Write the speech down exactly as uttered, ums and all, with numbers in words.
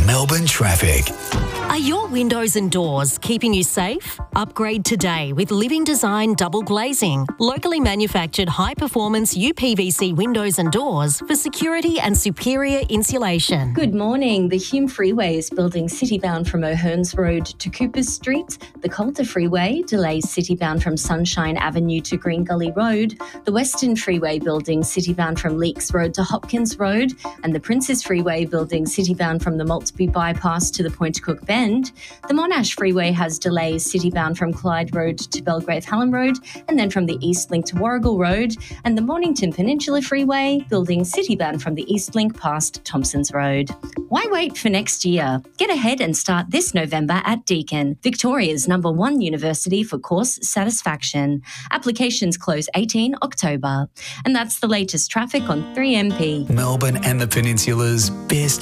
Melbourne traffic. Are your windows and doors keeping you safe? Upgrade today with Living Design Double Glazing. Locally manufactured high-performance U P V C windows and doors for security and superior insulation. Good morning. The Hume Freeway is building city-bound from O'Hearns Road to Coopers Street. The Coulter Freeway delays city-bound from Sunshine Avenue to Green Gully Road. The Western Freeway building city-bound from Leaks Road to Hopkins Road. And the Princes Freeway building city-bound from the Maltby Bypass to the Point Cook Bend. The Monash Freeway has delays city-bound from Clyde Road to Belgrave Hallam Road, and then from the East Link to Warrigal Road. And the Mornington Peninsula Freeway building city-bound from the East Link past Thompsons Road. Why wait for next year? Get ahead and start this November at Deakin, Victoria's number one university for course satisfaction. Applications close eighteenth October. And that's the latest traffic on three M P. Melbourne and the Peninsula's best